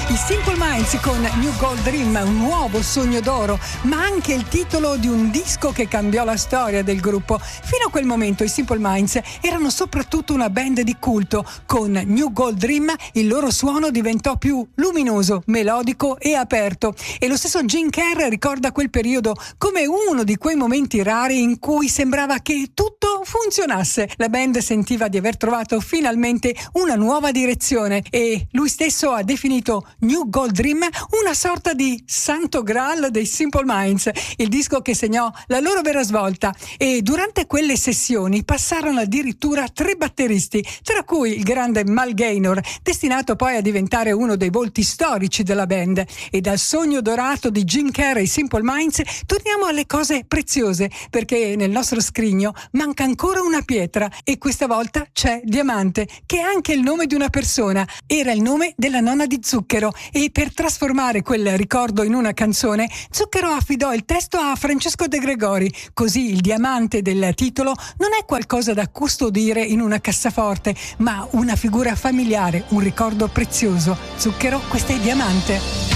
I Simple Minds con New Gold Dream, un nuovo sogno d'oro, ma anche il titolo di un disco che cambiò la storia del gruppo. Fino a quel momento i Simple Minds erano soprattutto una band di culto. Con New Gold Dream il loro suono diventò più luminoso, melodico e aperto. E lo stesso Jim Kerr ricorda quel periodo come uno di quei momenti rari in cui sembrava che tutto funzionasse. La band sentiva di aver trovato finalmente una nuova direzione e lui stesso ha definito New Gold Dream una sorta di santo graal dei Simple Minds, il disco che segnò la loro vera svolta. E durante quelle sessioni passarono addirittura 3 batteristi, tra cui il grande Mal Gaynor, destinato poi a diventare uno dei volti storici della band. E dal sogno dorato di Jim Kerr e i Simple Minds torniamo alle cose preziose, perché nel nostro scrigno manca ancora una pietra e questa volta c'è Diamante, che è anche il nome di una persona. Era il nome della nonna di Zucchero e per trasformare quel ricordo in una canzone, Zucchero affidò il testo a Francesco De Gregori. Così il diamante del titolo non è qualcosa da custodire in una cassaforte, ma una figura familiare, un ricordo prezioso. Zucchero, questo è Diamante.